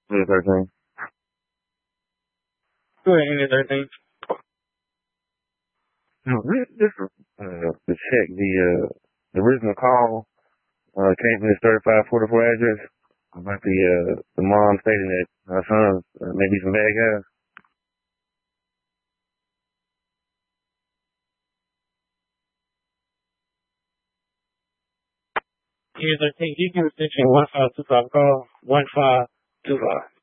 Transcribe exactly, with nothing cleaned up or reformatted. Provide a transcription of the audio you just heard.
Unit thirteen. Go ahead, Unit thirteen. No, this, this uh, to check the uh, the original call uh, came from this thirty-five forty-four address about the uh, the mom stating that her son's uh, maybe some bad guys. Unit thirteen, you can restriction one five two five call one five two five.